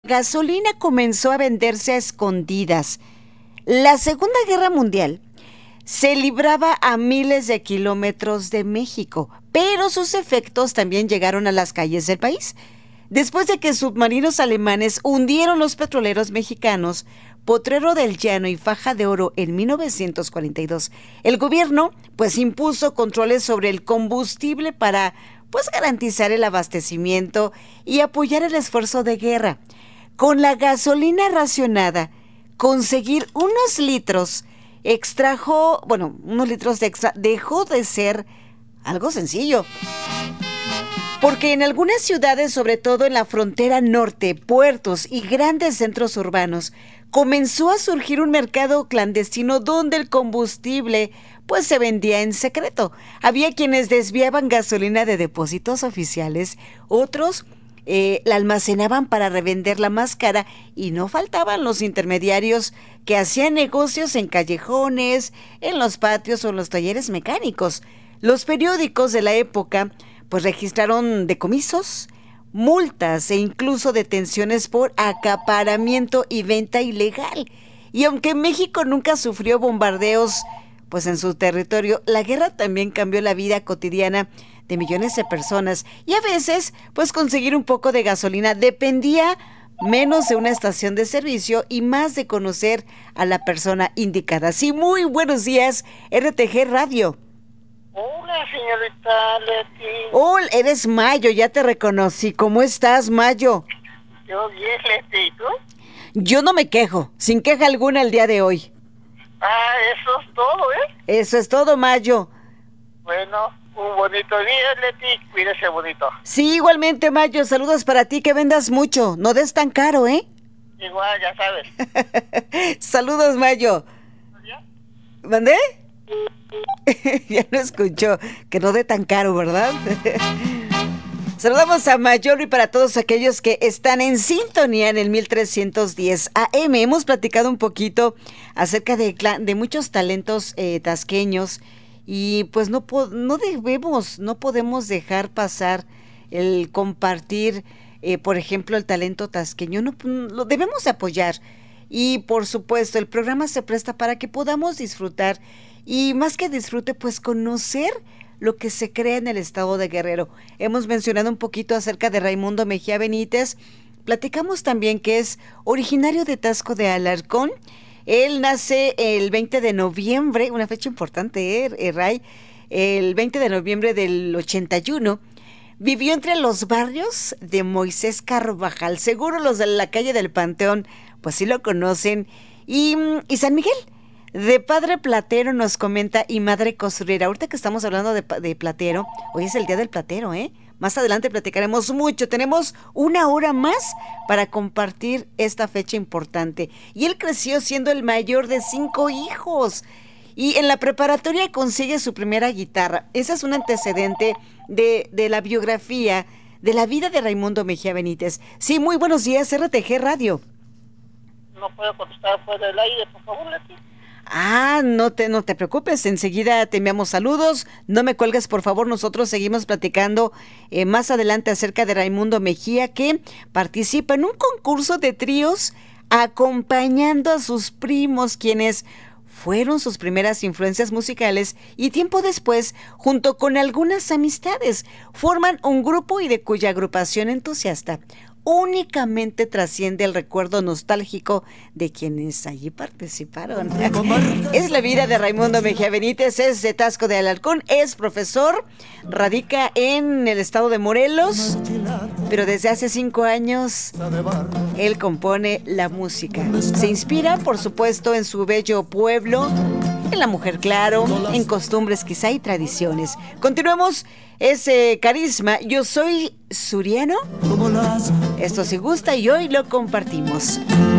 Gasolina comenzó a venderse a escondidas. La Segunda Guerra Mundial se libraba a miles de kilómetros de México, pero sus efectos también llegaron a las calles del país. Después de que submarinos alemanes hundieron los petroleros mexicanos Potrero del Llano y Faja de Oro en 1942, el gobierno impuso controles sobre el combustible para garantizar el abastecimiento y apoyar el esfuerzo de guerra. Con la gasolina racionada, conseguir unos litros dejó de ser algo sencillo. Porque en algunas ciudades, sobre todo en la frontera norte, puertos y grandes centros urbanos, comenzó a surgir un mercado clandestino donde el combustible se vendía en secreto. Había quienes desviaban gasolina de depósitos oficiales, otros la almacenaban para revenderla más cara, y no faltaban los intermediarios que hacían negocios en callejones, en los patios o en los talleres mecánicos. Los periódicos de la época registraron decomisos, multas e incluso detenciones por acaparamiento y venta ilegal. Y aunque México nunca sufrió bombardeos en su territorio, la guerra también cambió la vida cotidiana de millones de personas, y a veces conseguir un poco de gasolina dependía menos de una estación de servicio y más de conocer a la persona indicada. Sí, muy buenos días, RTG Radio. Hola, señorita Leti. Hola, eres Mayo, ya te reconocí. ¿Cómo estás, Mayo? Yo bien, Leti, ¿y tú? Yo no me quejo, sin queja alguna el día de hoy. Ah, eso es todo, ¿eh? Eso es todo, Mayo. Bueno, un bonito día, Leti, cuídese bonito. Sí, igualmente, Mayo, saludos para ti, que vendas mucho, no des tan caro, ¿eh? Igual, ya sabes. Saludos, Mayo. ¿Ya? ¿Mandé? Ya no escuchó, que no dé tan caro, ¿verdad? Saludamos a Mayor y para todos aquellos que están en sintonía en el 1310 AM. Hemos platicado un poquito acerca de muchos talentos tasqueños, y no podemos dejar pasar el compartir, por ejemplo, el talento tasqueño. No, lo debemos apoyar, y por supuesto el programa se presta para que podamos disfrutar, y más que disfrute, conocer lo que se crea en el estado de Guerrero. Hemos mencionado un poquito acerca de Raimundo Mejía Benítez. Platicamos también que es originario de Taxco de Alarcón. Él nace el 20 de noviembre, una fecha importante, Ray, el 20 de noviembre del 81. Vivió entre los barrios de Moisés Carvajal. Seguro los de la calle del Panteón, sí lo conocen. Y San Miguel. De padre platero, nos comenta, y madre costurera. Ahorita que estamos hablando de platero, hoy es el día del platero, ¿eh? Más adelante platicaremos mucho. Tenemos una hora más para compartir esta fecha importante. Y él creció siendo el mayor de 5 hijos. Y en la preparatoria consigue su primera guitarra. Ese es un antecedente de la biografía, de la vida de Raimundo Mejía Benítez. Sí, muy buenos días, RTG Radio. No puedo contestar fuera del aire, por favor, Leti. No te preocupes, enseguida te enviamos saludos, no me cuelgues por favor, nosotros seguimos platicando más adelante acerca de Raimundo Mejía, que participa en un concurso de tríos acompañando a sus primos, quienes fueron sus primeras influencias musicales, y tiempo después, junto con algunas amistades, forman un grupo y de cuya agrupación entusiasta únicamente trasciende el recuerdo nostálgico de quienes allí participaron. Es la vida de Raimundo Mejía Benítez, es de Taxco de Alarcón, es profesor, radica en el estado de Morelos, pero desde hace 5 años él compone la música. Se inspira, por supuesto, en su bello pueblo, en la mujer, claro, en costumbres quizá y tradiciones. Continuemos ese carisma. Yo soy Suriano. Esto sí gusta y hoy lo compartimos.